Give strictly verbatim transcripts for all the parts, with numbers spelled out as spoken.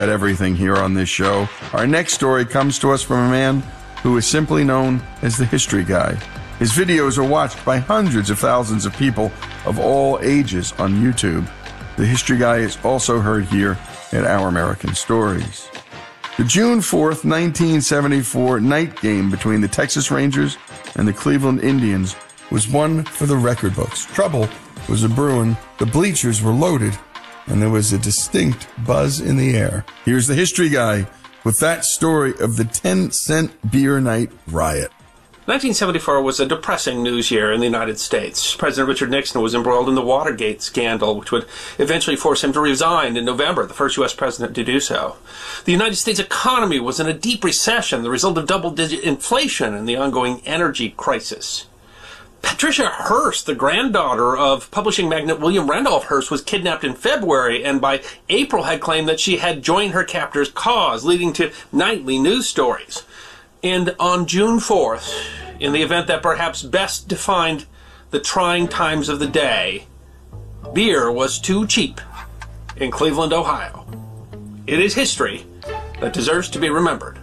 at everything here on this show. Our next story comes to us from a man who is simply known as the History Guy. His videos are watched by hundreds of thousands of people of all ages on YouTube. The History Guy is also heard here at Our American Stories. The June fourth, nineteen seventy-four night game between the Texas Rangers and the Cleveland Indians was one for the record books. Trouble was a brewing, the bleachers were loaded, and there was a distinct buzz in the air. Here's the History Guy with that story of the ten cent beer night riot. nineteen seventy-four was a depressing news year in the United States. President Richard Nixon was embroiled in the Watergate scandal, which would eventually force him to resign in November, the first U S president to do so. The United States economy was in a deep recession, the result of double-digit inflation and the ongoing energy crisis. Patricia Hearst, the granddaughter of publishing magnate William Randolph Hearst, was kidnapped in February and by April had claimed that she had joined her captor's cause, leading to nightly news stories. And on June fourth, in the event that perhaps best defined the trying times of the day, beer was too cheap in Cleveland, Ohio. It is history that deserves to be remembered.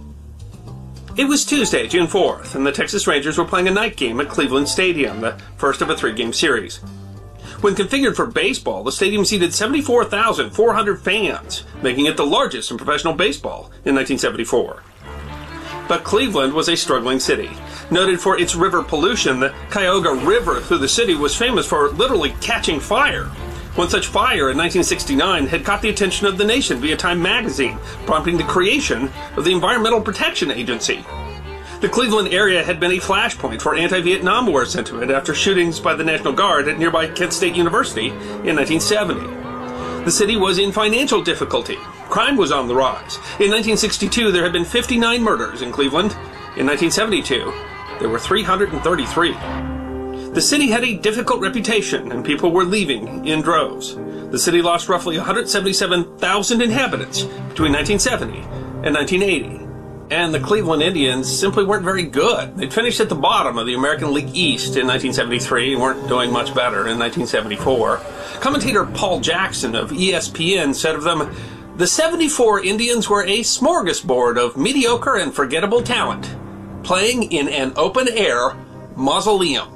It was Tuesday, June fourth, and the Texas Rangers were playing a night game at Cleveland Stadium, the first of a three-game series. When configured for baseball, the stadium seated seventy-four thousand four hundred fans, making it the largest in professional baseball in nineteen seventy-four. But Cleveland was a struggling city. Noted for its river pollution, the Cuyahoga River through the city was famous for literally catching fire. One such fire in nineteen sixty-nine had caught the attention of the nation via Time magazine, prompting the creation of the Environmental Protection Agency. The Cleveland area had been a flashpoint for anti-Vietnam War sentiment after shootings by the National Guard at nearby Kent State University in nineteen seventy. The city was in financial difficulty. Crime was on the rise. In nineteen sixty-two, there had been fifty-nine murders in Cleveland. In nineteen seventy-two, there were three hundred thirty-three. The city had a difficult reputation, and people were leaving in droves. The city lost roughly one hundred seventy-seven thousand inhabitants between nineteen seventy and nineteen eighty. And the Cleveland Indians simply weren't very good. They'd finished at the bottom of the American League East in nineteen seventy-three and weren't doing much better in nineteen seventy-four. Commentator Paul Jackson of E S P N said of them, "The seventy-four Indians were a smorgasbord of mediocre and forgettable talent, playing in an open-air mausoleum."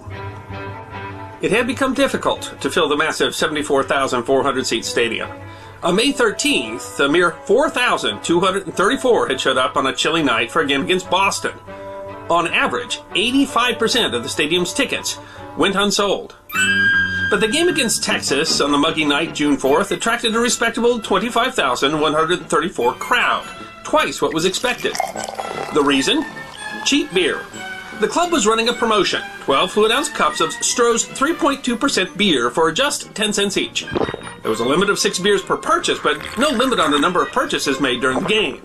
It had become difficult to fill the massive seventy-four thousand four hundred seat stadium. On May thirteenth, a mere four thousand two hundred thirty-four had showed up on a chilly night for a game against Boston. On average, eighty-five percent of the stadium's tickets went unsold. But the game against Texas on the muggy night, June fourth, attracted a respectable twenty-five thousand one hundred thirty-four crowd, twice what was expected. The reason? Cheap beer. The club was running a promotion, twelve fluid-ounce cups of Stroh's three point two percent beer for just ten cents each. There was a limit of six beers per purchase, but no limit on the number of purchases made during the game.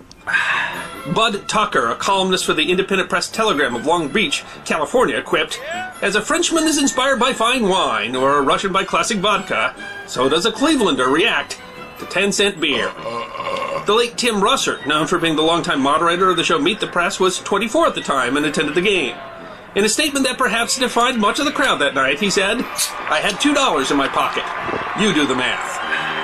Bud Tucker, a columnist for the Independent Press Telegram of Long Beach, California, quipped, "As a Frenchman is inspired by fine wine, or a Russian by classic vodka, so does a Clevelander react to ten cent beer." The late Tim Russert, known for being the longtime moderator of the show Meet the Press, was twenty-four at the time and attended the game. In a statement that perhaps defined much of the crowd that night, he said, "I had two dollars in my pocket. You do the math."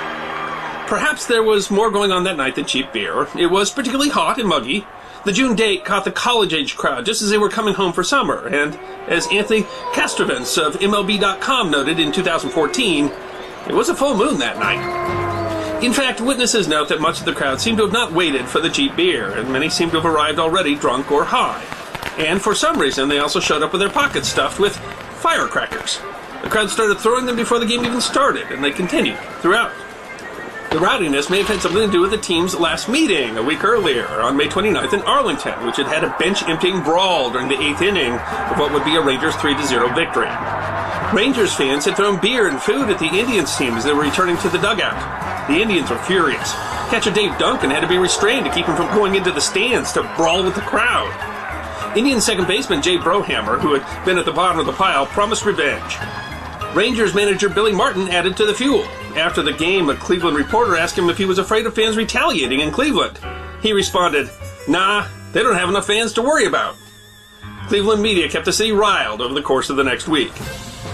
Perhaps there was more going on that night than cheap beer. It was particularly hot and muggy. The June date caught the college-age crowd just as they were coming home for summer, and as Anthony Castrovins of M L B dot com noted in two thousand fourteen, it was a full moon that night. In fact, witnesses note that much of the crowd seemed to have not waited for the cheap beer, and many seemed to have arrived already drunk or high. And for some reason, they also showed up with their pockets stuffed with firecrackers. The crowd started throwing them before the game even started, and they continued throughout. The rowdiness may have had something to do with the team's last meeting a week earlier, on May twenty-ninth in Arlington, which had had a bench-emptying brawl during the eighth inning of what would be a Rangers three to zero victory. Rangers fans had thrown beer and food at the Indians team as they were returning to the dugout. The Indians were furious. Catcher Dave Duncan had to be restrained to keep him from going into the stands to brawl with the crowd. Indians second baseman Jay Brohammer, who had been at the bottom of the pile, promised revenge. Rangers manager Billy Martin added to the fuel. After the game, a Cleveland reporter asked him if he was afraid of fans retaliating in Cleveland. He responded, "Nah, they don't have enough fans to worry about." Cleveland media kept the city riled over the course of the next week.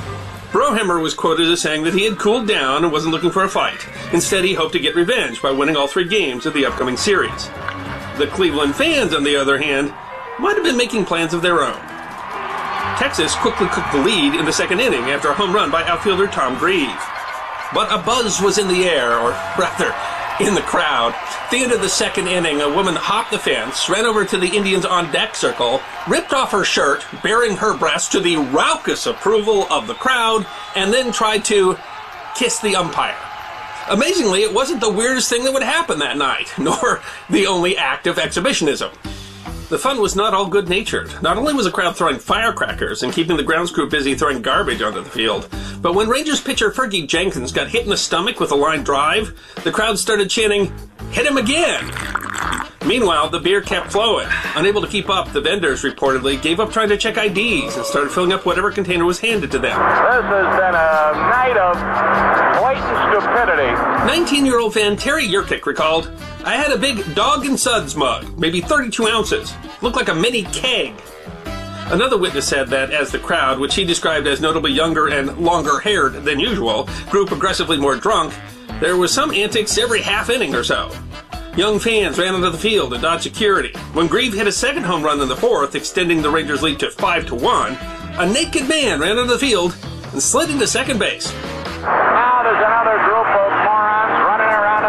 Brohammer was quoted as saying that he had cooled down and wasn't looking for a fight. Instead, he hoped to get revenge by winning all three games of the upcoming series. The Cleveland fans, on the other hand, might have been making plans of their own. Texas quickly took the lead in the second inning after a home run by outfielder Tom Grieve. But a buzz was in the air, or rather, in the crowd. At the end of the second inning, a woman hopped the fence, ran over to the Indians' on-deck circle, ripped off her shirt, baring her breast to the raucous approval of the crowd, and then tried to kiss the umpire. Amazingly, it wasn't the weirdest thing that would happen that night, nor the only act of exhibitionism. The fun was not all good-natured. Not only was the crowd throwing firecrackers and keeping the grounds crew busy throwing garbage onto the field, but when Rangers pitcher Fergie Jenkins got hit in the stomach with a line drive, the crowd started chanting, "Hit him again!" Meanwhile, the beer kept flowing. Unable to keep up, the vendors reportedly gave up trying to check I Ds and started filling up whatever container was handed to them. This has been a night of blatant stupidity. nineteen-year-old fan Terry Yurkic recalled, "I had a big Dog and Suds mug, maybe thirty-two ounces. Looked like a mini keg." Another witness said that as the crowd, which he described as notably younger and longer-haired than usual, grew progressively more drunk, there was some antics every half inning or so. Young fans ran onto the field and dodged security. When Grieve hit a second home run in the fourth, extending the Rangers' lead to five to one, a naked man ran onto the field and slid into second base. Now there's another group of morons running around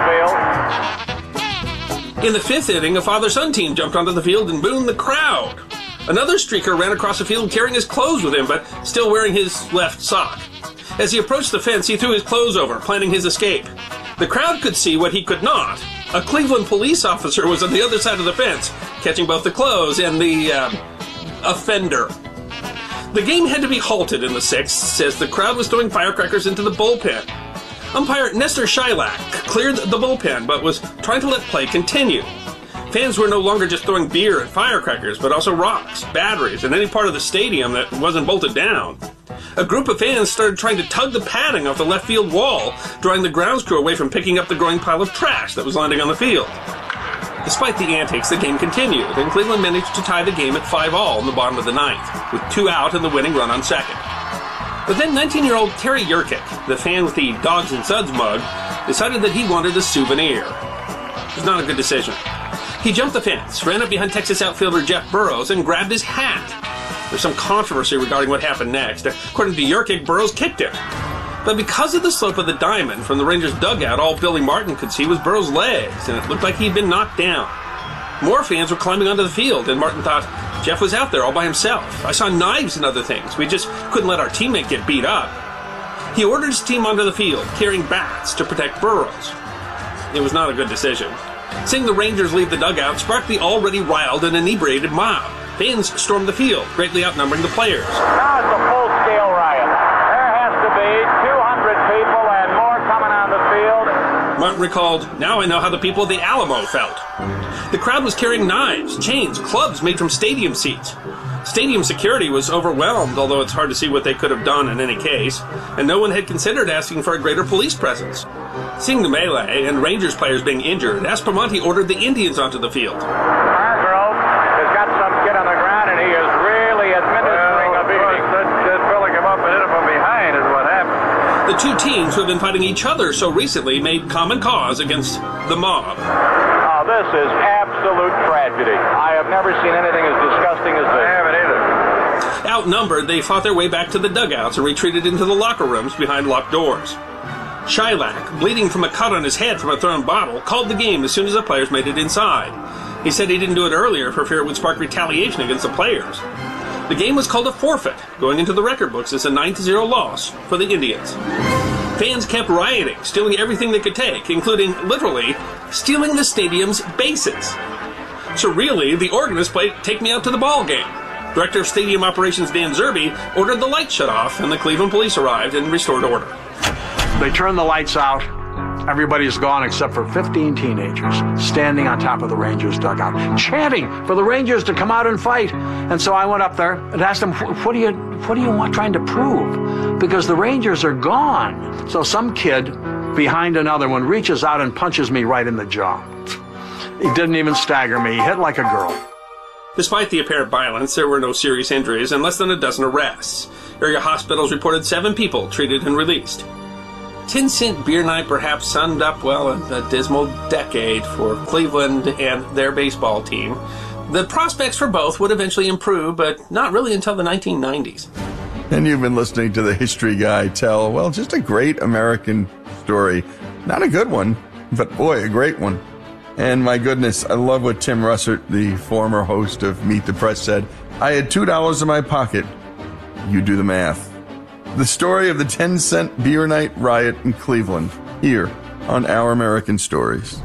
in the outfield. In the fifth inning, a father-son team jumped onto the field and booed the crowd. Another streaker ran across the field carrying his clothes with him, but still wearing his left sock. As he approached the fence, he threw his clothes over, planning his escape. The crowd could see what he could not. A Cleveland police officer was on the other side of the fence, catching both the clothes and the, uh, offender. The game had to be halted in the sixth, as the crowd was throwing firecrackers into the bullpen. Umpire Nestor Shylak cleared the bullpen, but was trying to let play continue. Fans were no longer just throwing beer and firecrackers, but also rocks, batteries, and any part of the stadium that wasn't bolted down. A group of fans started trying to tug the padding off the left field wall, drawing the grounds crew away from picking up the growing pile of trash that was landing on the field. Despite the antics, the game continued, and Cleveland managed to tie the game at five all in the bottom of the ninth, with two out and the winning run on second. But then nineteen-year-old Terry Yurkic, the fan with the Dogs and Suds mug, decided that he wanted a souvenir. It was not a good decision. He jumped the fence, ran up behind Texas outfielder Jeff Burroughs, and grabbed his hat. There's some controversy regarding what happened next. According to Yurkic, Burroughs kicked him. But because of the slope of the diamond from the Rangers' dugout, all Billy Martin could see was Burroughs' legs, and it looked like he'd been knocked down. More fans were climbing onto the field, and Martin thought, Jeff was out there all by himself. I saw knives and other things. We just couldn't let our teammate get beat up. He ordered his team onto the field, carrying bats to protect Burroughs. It was not a good decision. Seeing the Rangers leave the dugout sparked the already riled and inebriated mob. Fans stormed the field, greatly outnumbering the players. Now it's a full-scale riot. There has to be two hundred people and more coming on the field. Martin recalled, "Now I know how the people of the Alamo felt." The crowd was carrying knives, chains, clubs made from stadium seats. Stadium security was overwhelmed, although it's hard to see what they could have done in any case, and no one had considered asking for a greater police presence. Seeing the melee and Rangers players being injured, Aspromonte ordered the Indians onto the field. Hargrove has got some kid on the ground, and he is really administering well, a beating. That, that fella came up and hit him from behind is what happened. The two teams who have been fighting each other so recently made common cause against the mob. Oh, this is absolute tragedy. I have never seen anything as disgusting as this. I haven't either. Outnumbered, they fought their way back to the dugouts and retreated into the locker rooms behind locked doors. Shylak, bleeding from a cut on his head from a thrown bottle, called the game as soon as the players made it inside. He said he didn't do it earlier for fear it would spark retaliation against the players. The game was called a forfeit, going into the record books as a nine to zero loss for the Indians. Fans kept rioting, stealing everything they could take, including, literally, stealing the stadium's bases. So really, the organist played Take Me Out to the Ball Game. Director of Stadium Operations Dan Zerbe ordered the lights shut off, and the Cleveland police arrived and restored order. They turned the lights out. Everybody's gone except for fifteen teenagers standing on top of the Rangers dugout, chanting for the Rangers to come out and fight. And so I went up there and asked them, what do you, what do you want trying to prove? Because the Rangers are gone. So some kid behind another one reaches out and punches me right in the jaw. He didn't even stagger me. He hit like a girl. Despite the apparent violence, there were no serious injuries and less than a dozen arrests. Area hospitals reported seven people treated and released. ten cent Beer Night perhaps summed up, well, a, a dismal decade for Cleveland and their baseball team. The prospects for both would eventually improve, but not really until the nineteen nineties. And you've been listening to the history guy tell, well, just a great American story. Not a good one, but boy, a great one. And my goodness, I love what Tim Russert, the former host of Meet the Press, said. I had two dollars in my pocket. You do the math. The story of the ten cent Beer Night riot in Cleveland, here on Our American Stories.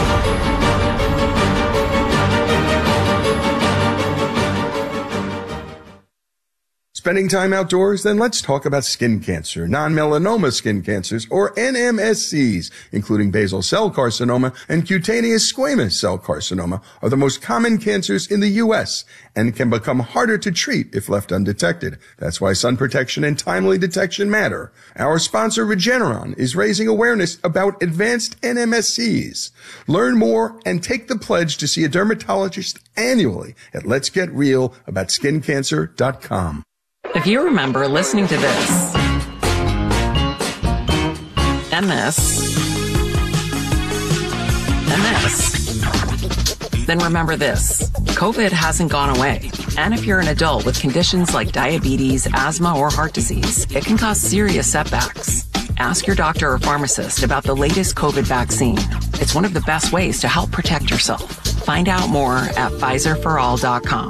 Spending time outdoors? Then let's talk about skin cancer, non-melanoma skin cancers, or N M S Cs, including basal cell carcinoma and cutaneous squamous cell carcinoma, are the most common cancers in the U S and can become harder to treat if left undetected. That's why sun protection and timely detection matter. Our sponsor, Regeneron, is raising awareness about advanced N M S Cs. Learn more and take the pledge to see a dermatologist annually at lets get real about skin cancer dot com. If you remember listening to this, and this, and this, then remember this. COVID hasn't gone away. And if you're an adult with conditions like diabetes, asthma, or heart disease, it can cause serious setbacks. Ask your doctor or pharmacist about the latest COVID vaccine. It's one of the best ways to help protect yourself. Find out more at Pfizer for all dot com.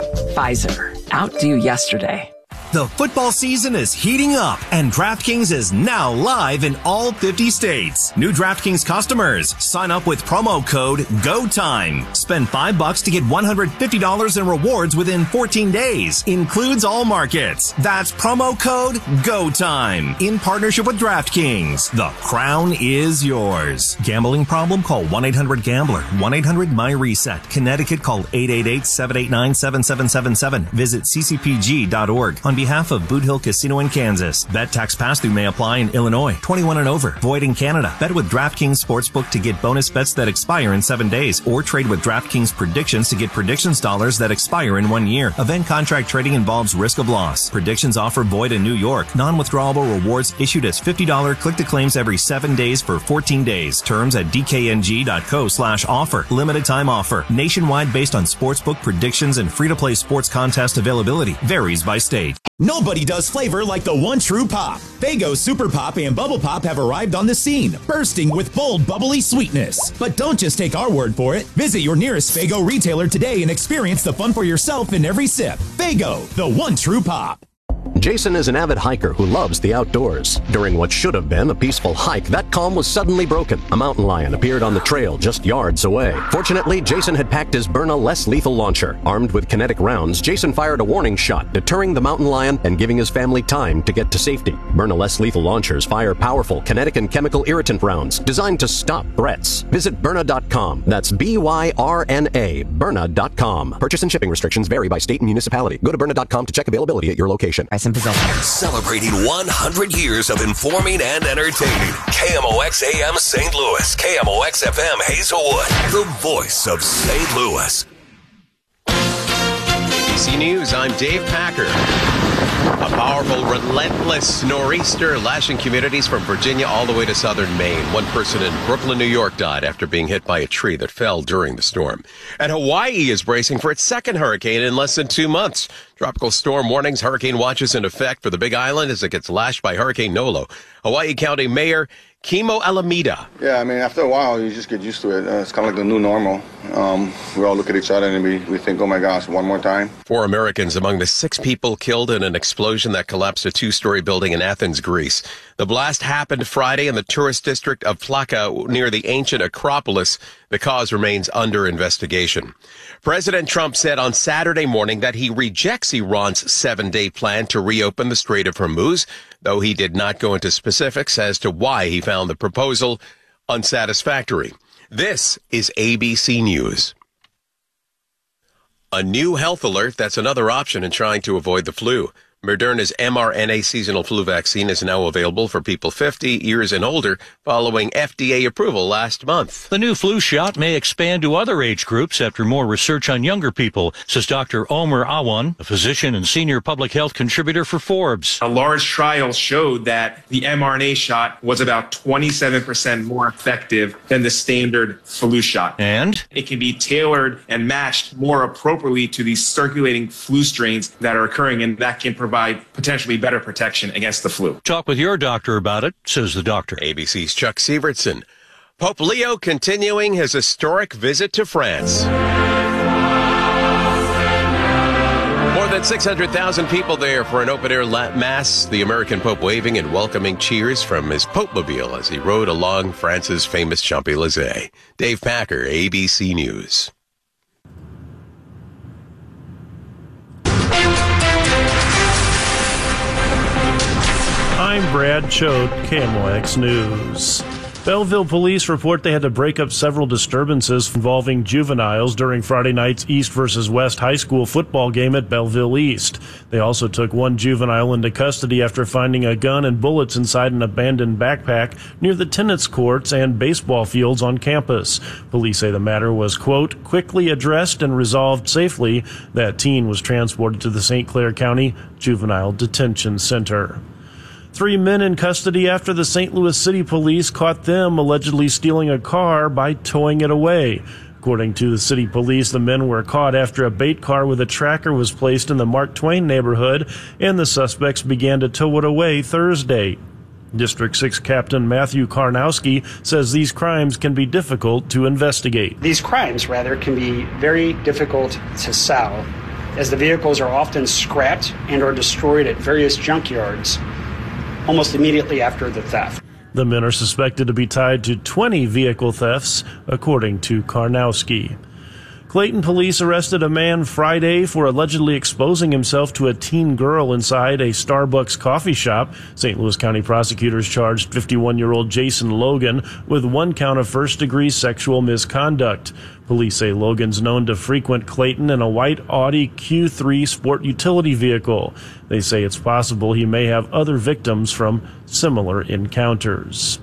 Pfizer. Outdo yesterday. The football season is heating up, and DraftKings is now live in all fifty states. New DraftKings customers, sign up with promo code GOTIME. Spend five bucks to get one hundred fifty dollars in rewards within fourteen days. Includes all markets. That's promo code GOTIME. In partnership with DraftKings. The crown is yours. Gambling problem? Call one eight hundred gambler. one eight hundred my reset. Connecticut, call eight eight eight, seven eight nine, seven seven seven seven. Visit c c p g dot org. On behalf of Boot Hill Casino in Kansas. Bet tax pass-through may apply in Illinois. twenty-one and over. Void in Canada. Bet with DraftKings Sportsbook to get bonus bets that expire in seven days. Or trade with DraftKings Predictions to get predictions dollars that expire in one year. Event contract trading involves risk of loss. Predictions offer void in New York. Non-withdrawable rewards issued as fifty dollars click-to-claims every seven days for fourteen days. Terms at d k n g dot co slash offer. Limited time offer. Nationwide based on Sportsbook predictions and free-to-play sports contest availability. Varies by state. Nobody does flavor like the one true pop. Faygo Super Pop and Bubble Pop have arrived on the scene, bursting with bold, bubbly sweetness. But don't just take our word for it. Visit your nearest Faygo retailer today and experience the fun for yourself in every sip. Faygo, the one true pop. Jason is an avid hiker who loves the outdoors. During what should have been a peaceful hike, that calm was suddenly broken. A mountain lion appeared on the trail just yards away. Fortunately, Jason had packed his Byrna less lethal launcher. Armed with kinetic rounds, Jason fired a warning shot, deterring the mountain lion and giving his family time to get to safety. Byrna less lethal launchers fire powerful kinetic and chemical irritant rounds designed to stop threats. Visit Byrna dot com. That's B Y R N A, Byrna dot com. Purchase and shipping restrictions vary by state and municipality. Go to Byrna dot com to check availability at your location. Celebrating one hundred years of informing and entertaining. K M O X A M Saint Louis. K M O X F M Hazelwood. The voice of Saint Louis. A B C News, I'm Dave Packer. A powerful, relentless nor'easter lashing communities from Virginia all the way to southern Maine. One person in Brooklyn, New York died after being hit by a tree that fell during the storm. And Hawaii is bracing for its second hurricane in less than two months. Tropical storm warnings, hurricane watches in effect for the Big Island as it gets lashed by Hurricane Nolo. Hawaii County Mayor Kimo Alameda. Yeah, I mean, after a while, you just get used to it. Uh, it's kind of like the new normal. Um, we all look at each other and we, we think, oh my gosh, one more time. Four Americans among the six people killed in an explosion that collapsed a two-story building in Athens, Greece. The blast happened Friday in the tourist district of Plaka near the ancient Acropolis. The cause remains under investigation. President Trump said on Saturday morning that he rejects Iran's seven-day plan to reopen the Strait of Hormuz, though he did not go into specifics as to why he found the proposal unsatisfactory. This is A B C News. A new health alert, that's another option in trying to avoid the flu. Moderna's mRNA seasonal flu vaccine is now available for people fifty years and older following F D A approval last month. The new flu shot may expand to other age groups after more research on younger people, says Doctor Omer Awan, a physician and senior public health contributor for Forbes. A large trial showed that the mRNA shot was about twenty-seven percent more effective than the standard flu shot. And it can be tailored and matched more appropriately to the circulating flu strains that are occurring, and that can provide potentially better protection against the flu. Talk with your doctor about it, says the doctor. A B C's Chuck Sievertson. Pope Leo continuing his historic visit to France. More than six hundred thousand people there for an open-air mass, the American Pope waving and welcoming cheers from his Pope-mobile as he rode along France's famous Champs-Élysées. Dave Packer, A B C News. I'm Brad Choate, K M O X News. Belleville police report they had to break up several disturbances involving juveniles during Friday night's East versus West high school football game at Belleville East. They also took one juvenile into custody after finding a gun and bullets inside an abandoned backpack near the tennis courts and baseball fields on campus. Police say the matter was, quote, quickly addressed and resolved safely. That teen was transported to the Saint Clair County Juvenile Detention Center. Three men in custody after the Saint Louis City Police caught them allegedly stealing a car by towing it away. According to the city police, the men were caught after a bait car with a tracker was placed in the Mark Twain neighborhood, and the suspects began to tow it away Thursday. District six Captain Matthew Karnowski says these crimes can be difficult to investigate. These crimes, rather, can be very difficult to solve, as the vehicles are often scrapped and or destroyed at various junkyards almost immediately after the theft. The men are suspected to be tied to twenty vehicle thefts, according to Karnowski. Clayton police arrested a man Friday for allegedly exposing himself to a teen girl inside a Starbucks coffee shop. Saint Louis County prosecutors charged fifty-one-year-old Jason Logan with one count of first-degree sexual misconduct. Police say Logan's known to frequent Clayton in a white Audi Q three sport utility vehicle. They say it's possible he may have other victims from similar encounters.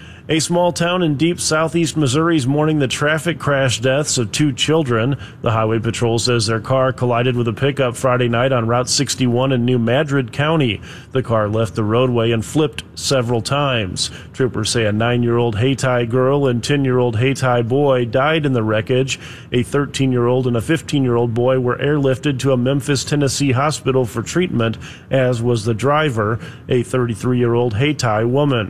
A small town in deep southeast Missouri is mourning the traffic crash deaths of two children. The Highway Patrol says their car collided with a pickup Friday night on Route sixty-one in New Madrid County. The car left the roadway and flipped several times. Troopers say a nine-year-old Hayti girl and ten-year-old Hayti boy died in the wreckage. A thirteen-year-old and a fifteen-year-old boy were airlifted to a Memphis, Tennessee hospital for treatment, as was the driver, a thirty-three-year-old Hayti woman.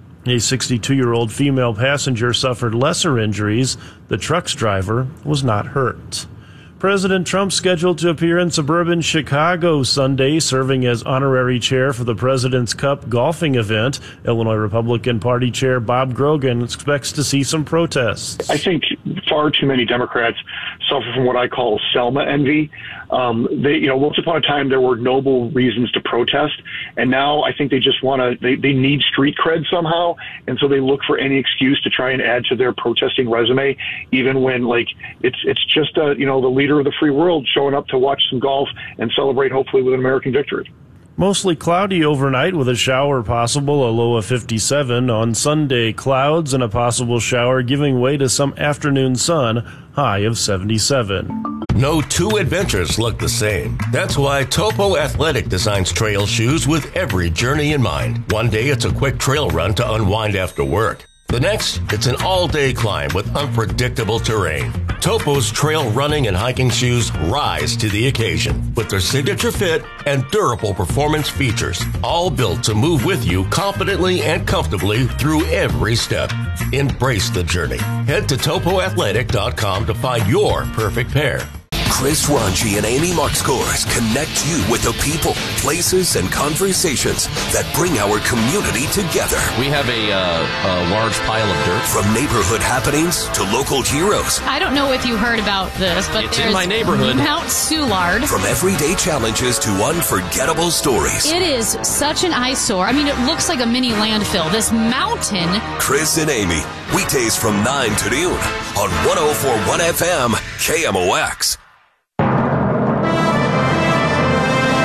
A sixty-two-year-old female passenger suffered lesser injuries. The truck's driver was not hurt. President Trump scheduled to appear in suburban Chicago Sunday, serving as honorary chair for the President's Cup golfing event. Illinois Republican Party Chair Bob Grogan expects to see some protests. I think far too many Democrats suffer from what I call Selma envy. Um, they, you know, once upon a time there were noble reasons to protest, and now I think they just want to. They, they need street cred somehow, and so they look for any excuse to try and add to their protesting resume, even when like it's it's just a you know the leader of the free world showing up to watch some golf and celebrate hopefully with an American victory. Mostly cloudy overnight with a shower possible, a low of fifty-seven. On Sunday, clouds and a possible shower giving way to some afternoon sun, high of seventy-seven. No two adventures look the same. That's why Topo Athletic designs trail shoes with every journey in mind. One day it's a quick trail run to unwind after work. The next, it's an all-day climb with unpredictable terrain. Topo's trail running and hiking shoes rise to the occasion with their signature fit and durable performance features, all built to move with you confidently and comfortably through every step. Embrace the journey. Head to topo athletic dot com to find your perfect pair. Chris Ranchi and Amy Markscores connect you with the people, places, and conversations that bring our community together. We have a, uh, a large pile of dirt. From neighborhood happenings to local heroes. I don't know if you heard about this, but it's there's in my neighborhood. Mount Soulard. From everyday challenges to unforgettable stories. It is such an eyesore. I mean, it looks like a mini landfill. This mountain. Chris and Amy, weekdays from nine to noon on one oh four point one F M K M O X. And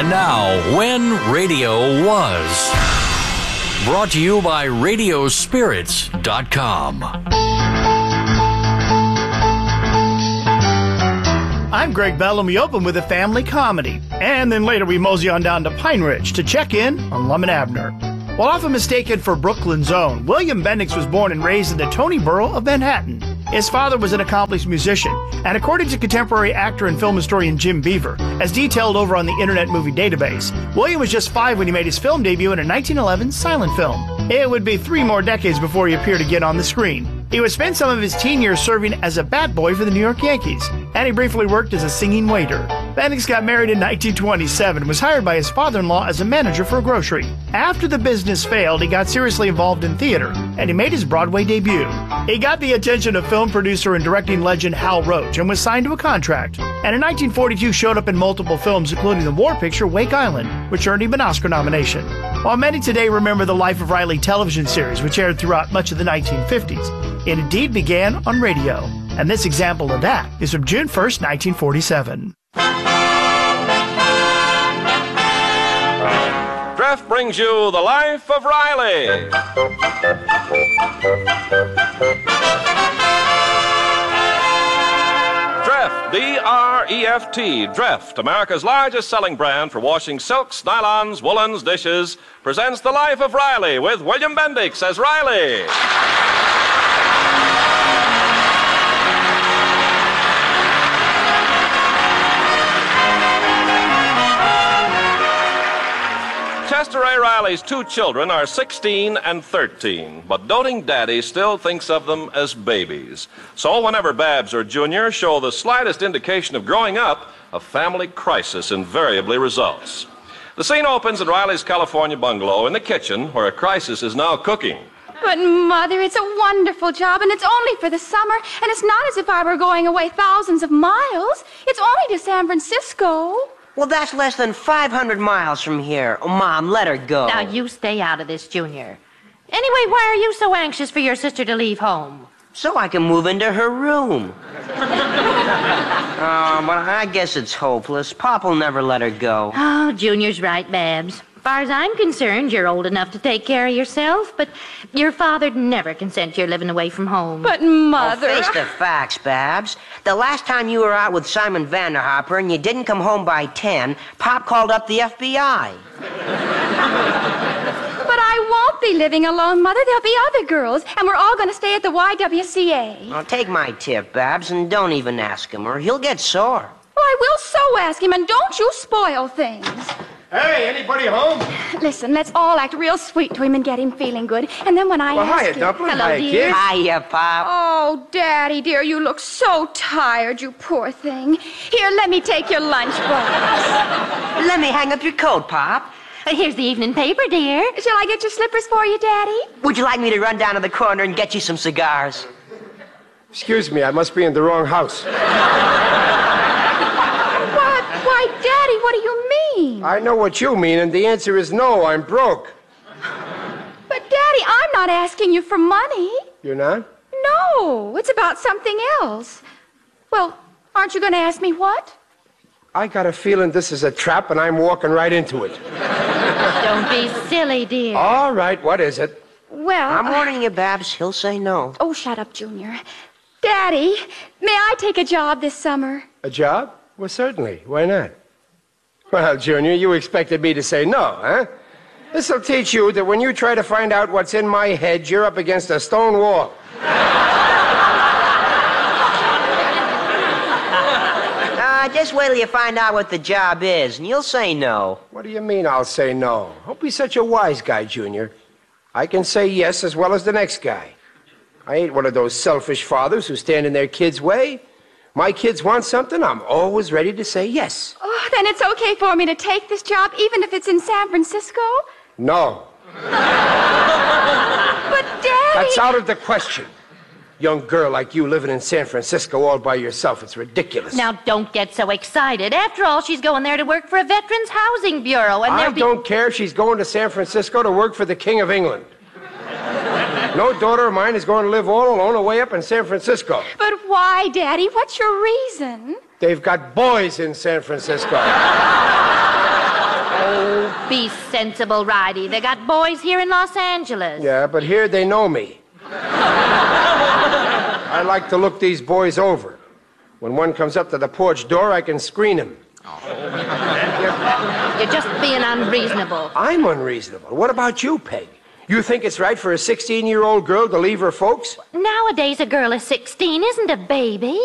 And now, When Radio Was. Brought to you by radio spirits dot com. I'm Greg Bell, and we open with a family comedy. And then later we mosey on down to Pine Ridge to check in on Lum and Abner. While often mistaken for Brooklyn's own, William Bendix was born and raised in the Tony borough of Manhattan. His father was an accomplished musician, and according to contemporary actor and film historian Jim Beaver, as detailed over on the Internet Movie Database, William was just five when he made his film debut in a nineteen eleven silent film. It would be three more decades before he appeared again on the screen. He would spend some of his teen years serving as a bat boy for the New York Yankees, and he briefly worked as a singing waiter. Bendix got married in nineteen twenty-seven and was hired by his father-in-law as a manager for a grocery. After the business failed, he got seriously involved in theater, and he made his Broadway debut. He got the attention of film producer and directing legend Hal Roach and was signed to a contract, and in nineteen forty-two showed up in multiple films, including the war picture Wake Island, which earned him an Oscar nomination. While many today remember the Life of Riley television series, which aired throughout much of the nineteen fifties, it indeed began on radio. And this example of that is from June first, nineteen forty-seven. Treff brings you The Life of Riley. Dreft, D R E F T, Dreft, America's largest selling brand for washing silks, nylons, woolens, dishes, presents The Life of Riley with William Bendix as Riley. Chester A. Riley's two children are sixteen and thirteen, but doting daddy still thinks of them as babies. So whenever Babs or Junior show the slightest indication of growing up, a family crisis invariably results. The scene opens in Riley's California bungalow in the kitchen, where a crisis is now cooking. But, Mother, it's a wonderful job, and it's only for the summer, and it's not as if I were going away thousands of miles. It's only to San Francisco. Well, that's less than five hundred miles from here. Oh, Mom, let her go. Now, you stay out of this, Junior. Anyway, why are you so anxious for your sister to leave home? So I can move into her room. Oh, but I guess it's hopeless. Pop'll never let her go. Oh, Junior's right, Babs. As far as I'm concerned, you're old enough to take care of yourself, but your father'd never consent to your living away from home. But, Mother... Oh, face the facts, Babs. The last time you were out with Simon Vanderhopper and you didn't come home by ten, Pop called up the F B I. But I won't be living alone, Mother. There'll be other girls, and we're all going to stay at the Y W C A. Well, take my tip, Babs, and don't even ask him, or he'll get sore. Well, I will so ask him, and don't you spoil things. Hey, anybody home? Listen, let's all act real sweet to him and get him feeling good. And then when I well, ask hiya, him... Dumpling. Hello, Hiya, dear. kid. Hiya, Pop. Oh, Daddy, dear, you look so tired, you poor thing. Here, let me take your lunchbox. Let me hang up your coat, Pop. Here's the evening paper, dear. Shall I get your slippers for you, Daddy? Would you like me to run down to the corner and get you some cigars? Excuse me, I must be in the wrong house. What? Why, Daddy, what do you mean? I know what you mean, and the answer is no, I'm broke. But, Daddy, I'm not asking you for money. You're not? No, it's about something else. Well, aren't you going to ask me what? I got a feeling this is a trap, and I'm walking right into it. Don't be silly, dear. All right, what is it? Well... I'm warning you, Babs. He'll say no. Oh, shut up, Junior. Daddy, may I take a job this summer? A job? Well, certainly. Why not? Well, Junior, you expected me to say no, huh? This'll teach you that when you try to find out what's in my head, you're up against a stone wall. Uh, just wait till you find out what the job is, and you'll say no. What do you mean I'll say no? Don't be such a wise guy, Junior. I can say yes as well as the next guy. I ain't one of those selfish fathers who stand in their kids' way. My kids want something, I'm always ready to say yes. Oh, then it's okay for me to take this job, even if it's in San Francisco? No. But, Daddy... That's out of the question. Young girl like you living in San Francisco all by yourself, it's ridiculous. Now, don't get so excited. After all, she's going there to work for a Veterans Housing Bureau, and I there'll be... don't care if she's going to San Francisco to work for the King of England. No daughter of mine is going to live all alone away up in San Francisco. But why, Daddy? What's your reason? They've got boys in San Francisco. Oh, be sensible, Ridey. They got boys here in Los Angeles. Yeah, but here they know me. I like to look these boys over. When one comes up to the porch door, I can screen him. You're just being unreasonable. I'm unreasonable. What about you, Peg? You think it's right for a sixteen-year-old girl to leave her folks? Nowadays, a girl is sixteen isn't a baby.